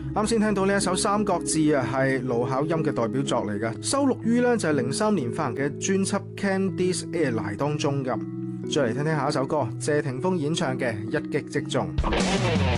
啱先聽到呢一首《三國志》啊，係盧巧音嘅代表作嚟嘅，收錄於呢就係03年發行嘅專輯《Candice Airline》當中嘅。再嚟聽聽下一首歌，謝霆鋒演唱嘅《一擊即中》。